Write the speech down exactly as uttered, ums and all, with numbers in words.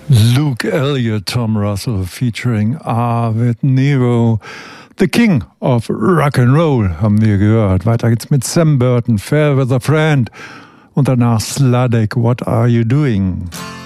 Luke Elliott, Tom Russell featuring Arvid Nero. The King of Rock and Roll haben wir gehört. Weiter geht's mit Sam Burton, Fair Weather Friend. Und danach Sladek, What Are You Doing?